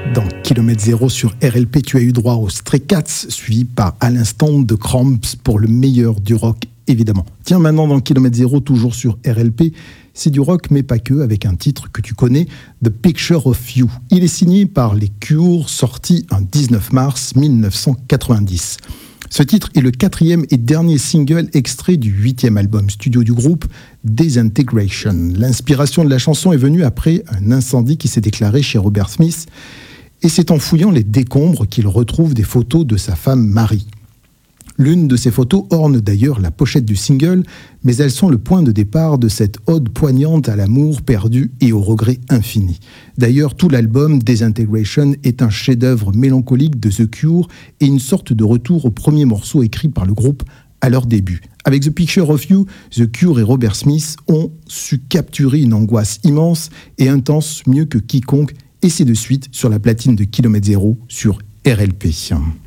Dans Kilomètre Zéro sur RLP, tu as eu droit aux Stray Cats, suivi par à l'instant The Cramps pour le meilleur du rock, évidemment. Tiens, maintenant dans Kilomètre Zéro, toujours sur RLP, c'est du rock, mais pas que, avec un titre que tu connais, The Picture of You. Il est signé par les Cure, sorti un 19 mars 1990. Ce titre est le 4e et dernier single extrait du 8e album studio du groupe, Disintegration. L'inspiration de la chanson est venue après un incendie qui s'est déclaré chez Robert Smith, et c'est en fouillant les décombres qu'il retrouve des photos de sa femme Marie. L'une de ces photos orne d'ailleurs la pochette du single, mais elles sont le point de départ de cette ode poignante à l'amour perdu et au regret infini. D'ailleurs, tout l'album Disintegration est un chef-d'œuvre mélancolique de The Cure et une sorte de retour au premier morceau écrit par le groupe à leur début. Avec The Picture of You, The Cure et Robert Smith ont su capturer une angoisse immense et intense mieux que quiconque, et c'est de suite sur la platine de Kilomètre Zéro sur RLP.